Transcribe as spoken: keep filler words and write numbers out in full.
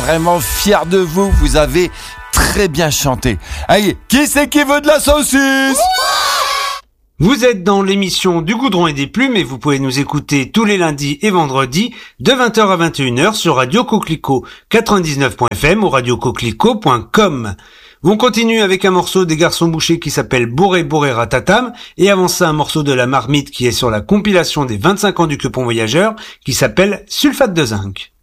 Vraiment fier de vous, vous avez très bien chanté. Allez, qui c'est qui veut de la saucisse ? Vous êtes dans l'émission du Goudron et des Plumes et vous pouvez nous écouter tous les lundis et vendredis de vingt heures à vingt et une heures sur Radio Coquelicot quatre-vingt-dix-neuf point f m ou radio coquelicot point com. On continue avec un morceau des Garçons Bouchers qui s'appelle Bourré Bourré Ratatam et avant ça un morceau de La Marmite qui est sur la compilation des vingt-cinq ans du Quepon Voyageur qui s'appelle Sulfate de zinc.